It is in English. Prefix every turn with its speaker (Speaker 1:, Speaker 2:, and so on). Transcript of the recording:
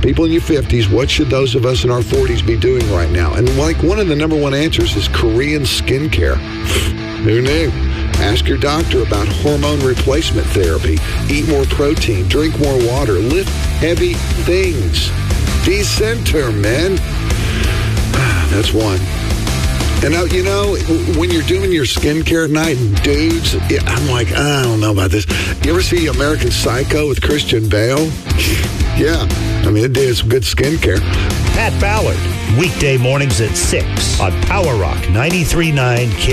Speaker 1: people in your 50s, what should those of us in our 40s be doing right now? And like one of the number one answers is Korean skincare. Who knew? Ask your doctor about hormone replacement therapy. Eat more protein. Drink more water. Lift heavy things. Decenter, men. That's one. And now, you know, when you're doing your skincare at night, dudes, I'm like, I don't know about this. You ever see American Psycho with Christian Bale? Yeah. I mean, it did some good skincare.
Speaker 2: Pat Ballard, weekday mornings at 6 on Power Rock 93.9 K.